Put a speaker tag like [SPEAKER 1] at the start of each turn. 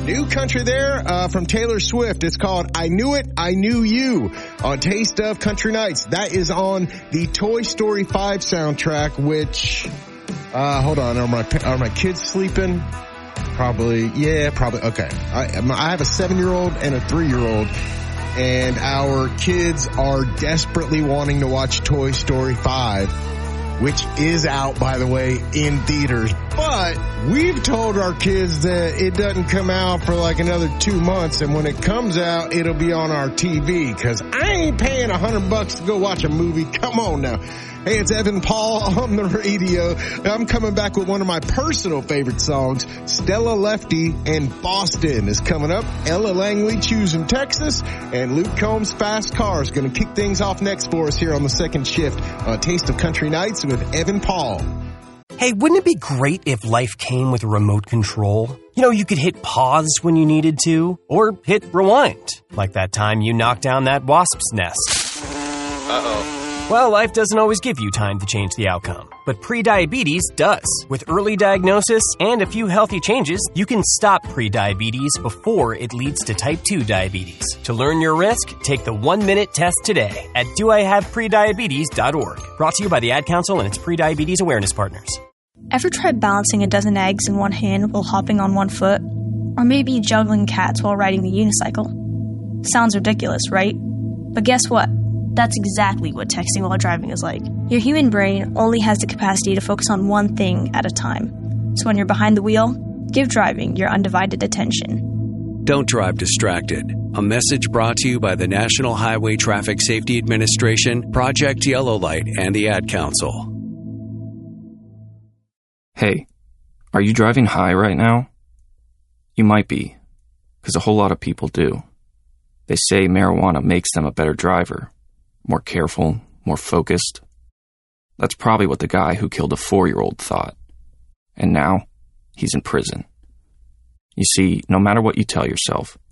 [SPEAKER 1] New country there from Taylor Swift. It's called I Knew It, I Knew You on Taste of Country Nights. That is on the Toy Story 5 soundtrack, which, hold on, are my kids sleeping? Probably, yeah, probably. Okay. I have a 7-year-old and a 3-year-old, and our kids are desperately wanting to watch Toy Story 5, which is out, by the way, in theaters. But we've told our kids that it doesn't come out for like another 2 months, and when it comes out, it'll be on our TV, because I ain't paying $100 to go watch a movie. Come on now. Hey, it's Evan Paul on the radio. I'm coming back with one of my personal favorite songs. Stella Lefty and Boston is coming up. Ella Langley choosing Texas, and Luke Combs' Fast Car is going to kick things off next for us here on the second shift. Taste of Country Nights with Evan Paul.
[SPEAKER 2] Hey, wouldn't it be great if life came with a remote control? You know, you could hit pause when you needed to, or hit rewind, like that time you knocked down that wasp's nest. Uh-oh. Well, life doesn't always give you time to change the outcome, but prediabetes does. With early diagnosis and a few healthy changes, you can stop prediabetes before it leads to type 2 diabetes. To learn your risk, take the 1-minute test today at doihaveprediabetes.org. Brought to you by the Ad Council and its prediabetes awareness partners.
[SPEAKER 3] Ever tried balancing a dozen eggs in one hand while hopping on one foot? Or maybe juggling cats while riding the unicycle? Sounds ridiculous, right? But guess what? That's exactly what texting while driving is like. Your human brain only has the capacity to focus on one thing at a time. So when you're behind the wheel, give driving your undivided attention.
[SPEAKER 4] Don't drive distracted. A message brought to you by the National Highway Traffic Safety Administration, Project Yellow Light, and the Ad Council.
[SPEAKER 5] Hey, are you driving high right now? You might be, because a whole lot of people do. They say marijuana makes them a better driver. More careful, more focused. That's probably what the guy who killed a 4-year-old thought. And now, he's in prison. You see, no matter what you tell yourself,